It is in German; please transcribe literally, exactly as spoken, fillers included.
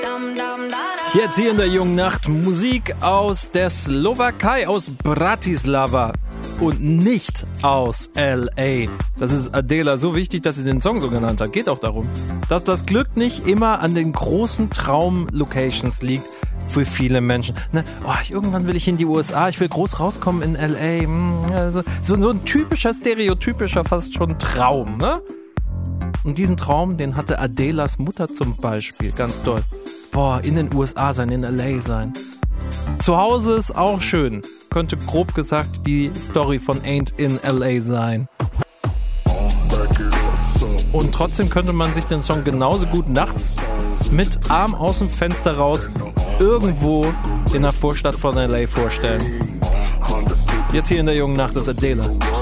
Jetzt hier in der jungen Nacht Musik aus der Slowakei, aus Bratislava und nicht aus L A. Das ist Adela so wichtig, dass sie den Song so genannt hat. Geht auch darum, dass das Glück nicht immer an den großen Traum-Locations liegt für viele Menschen. Ne? Oh, ich, irgendwann will ich in die U S A, ich will groß rauskommen in L A. Hm, also, so, so ein typischer, stereotypischer, fast schon Traum. Ne? Und diesen Traum, den hatte Adelas Mutter zum Beispiel, ganz doll. Boah, in den U S A sein, in L A sein. Zu Hause ist auch schön. Könnte grob gesagt die Story von Ain't in L A sein. Und trotzdem könnte man sich den Song genauso gut nachts mit Arm aus dem Fenster raus irgendwo in der Vorstadt von L A vorstellen. Jetzt hier in der jungen Nacht ist Adela.